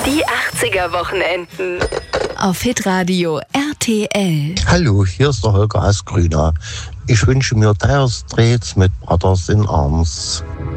Die 80er Wochenenden. Auf Hitradio RTL. Hallo, hier ist der Holger aus Grüna. Ich wünsche mir Dire Straits mit Brothers in Arms.